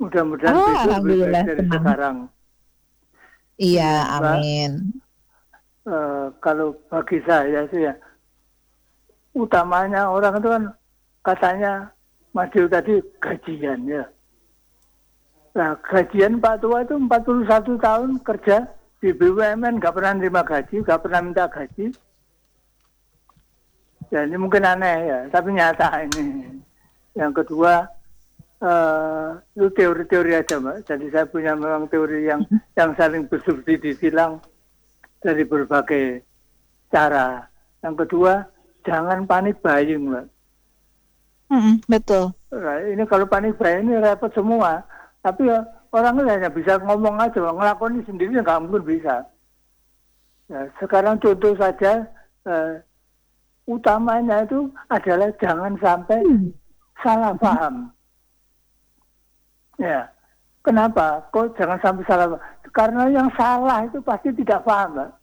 mudah-mudahan Oh, besok lebih baik alhamdulillah dari senang. sekarang. Iya, Iya, Mbak. amin. Kalau bagi saya sih ya, utamanya orang itu kan katanya Mas Dio tadi gajian ya. Nah, gajian Pak Tua itu 41 tahun kerja di BUMN, nggak pernah nerima gaji, nggak pernah minta gaji. Ya ini mungkin aneh ya, tapi nyata ini. Yang kedua, itu teori-teori aja Mbak. Jadi saya punya memang teori yang saling bersubsidi silang dari berbagai cara. Yang kedua, jangan panik buying Mbak. Betul. Nah, ini kalau panik buying ini repot semua. Tapi ya, orang itu hanya bisa ngomong aja, ngelakuin sendiri nggak mungkin bisa. Ya, sekarang contoh saja, utamanya itu adalah jangan sampai salah paham. Ya, kenapa? Kok jangan sampai salah paham? Karena yang salah itu pasti tidak paham, Mbak.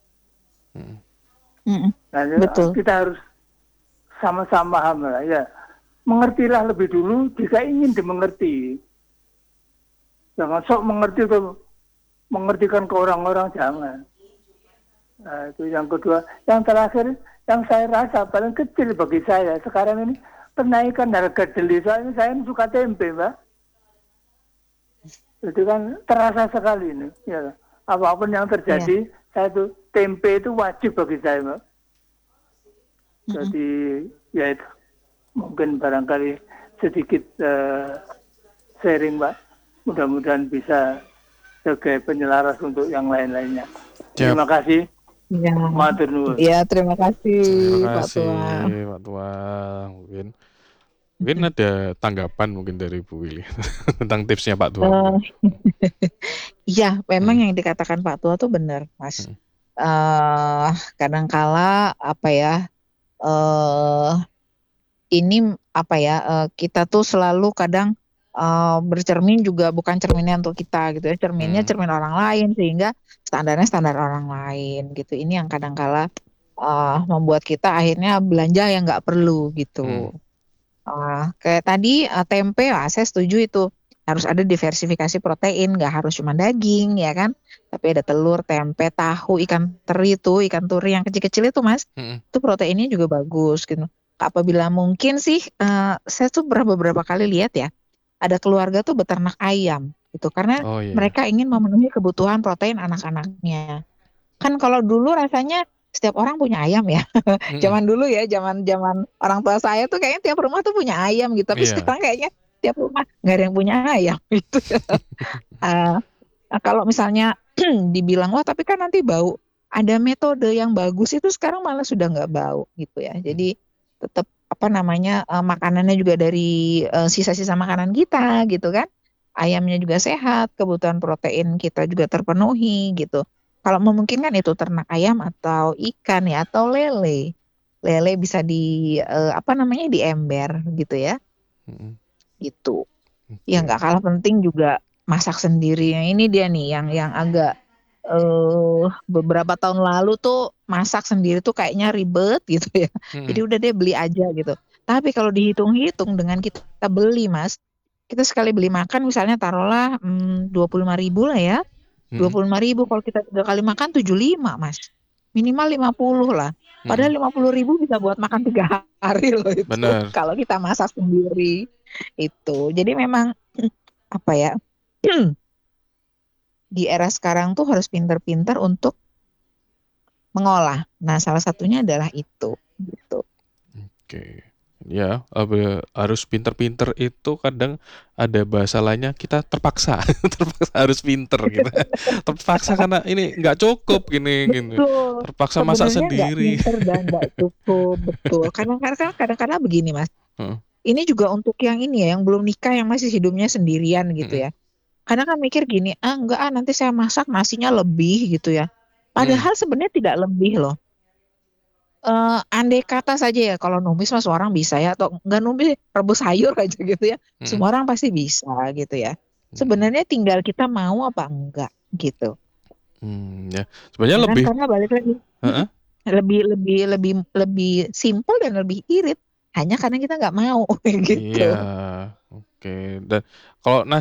Nah, Betul. kita harus sama-sama paham lah. Ya, mengertilah lebih dulu jika ingin dimengerti. Jangan sok mengerti atau mengertikan ke orang-orang, jangan. Nah, itu yang kedua. Yang terakhir, yang saya rasa paling kecil bagi saya sekarang ini kenaikan harga kedelai. Soalnya saya suka tempe, Mbak. Itu kan terasa sekali ini. Ya, apapun yang terjadi, saya tuh tempe itu wajib bagi saya, Mbak. Jadi ya itu mungkin barangkali sedikit sharing, Mbak. Mudah-mudahan bisa sebagai penyelaras untuk yang lain-lainnya. Terima kasih. Ya. Matur nuwun. Ya, terima kasih Terima Pak Tua. kasih Pak Tua. Mungkin ada tanggapan mungkin dari Bu Willy tentang tipsnya Pak Tua. Iya, memang yang dikatakan Pak Tua tuh benar, Mas. Kadangkala apa ya? Ini apa ya? Kita tuh selalu kadang bercermin juga bukan cerminnya untuk kita gitu ya, cerminnya cermin orang lain sehingga standarnya standar orang lain gitu. Ini yang kadangkala membuat kita akhirnya belanja yang nggak perlu gitu. Kayak tadi tempe, saya setuju itu harus ada diversifikasi protein, nggak harus cuma daging ya kan, tapi ada telur, tempe, tahu, ikan teri itu, ikan turi yang kecil-kecil itu Mas, itu proteinnya juga bagus gitu. Apabila mungkin sih, saya tuh beberapa kali lihat ya, ada keluarga tuh beternak ayam gitu karena mereka ingin memenuhi kebutuhan protein anak-anaknya. Kan kalau dulu rasanya setiap orang punya ayam ya. Zaman dulu ya, zaman orang tua saya tuh kayaknya tiap rumah tuh punya ayam gitu. Tapi sekarang kayaknya tiap rumah nggak ada yang punya ayam gitu. Kalau misalnya dibilang wah tapi kan nanti bau. Ada metode yang bagus itu sekarang malah sudah nggak bau gitu ya. Jadi tetap makanannya juga dari sisa-sisa makanan kita gitu kan. Ayamnya juga sehat, kebutuhan protein kita juga terpenuhi gitu. Kalau memungkinkan itu ternak ayam atau ikan ya atau lele. Lele bisa di di ember gitu ya. Gitu. Yang nggak kalah penting juga masak sendiri. Yang ini dia nih yang agak beberapa tahun lalu tuh masak sendiri tuh kayaknya ribet gitu ya. Jadi udah deh beli aja gitu. Tapi kalau dihitung-hitung dengan kita beli Mas, kita sekali beli makan misalnya taruhlah 25.000 lah ya. 25.000 kalau kita 3 kali makan 75 Mas. Minimal 50 lah. Padahal 50.000 bisa buat makan 3 hari loh itu. Bener. Kalau kita masak sendiri itu. Jadi memang apa ya? Di era sekarang tuh harus pintar-pintar untuk mengolah. Nah, salah satunya adalah itu gitu. Oke. Ya, harus pinter-pinter itu kadang ada bahasa lainnya kita terpaksa harus pinter gitu. Terpaksa karena ini nggak cukup gini. Terpaksa masak sendiri. Sebenarnya nggak pinter dan nggak cukup, betul. Kadang-kadang begini Mas. Ini juga untuk yang ini ya, yang belum nikah, yang masih hidupnya sendirian gitu ya. Karena kan mikir gini, nanti saya masak nasinya lebih gitu ya. Padahal sebenarnya tidak lebih loh. Andai kata saja ya kalau numis mas orang bisa ya, atau nggak numis rebus sayur aja gitu ya. Semua orang pasti bisa gitu ya. Sebenarnya tinggal kita mau apa enggak gitu. Ya. Sebenarnya lebih karena balik lagi. Lebih simpel dan lebih irit. Hanya karena kita nggak mau gitu. Iya. Oke. Dan kalau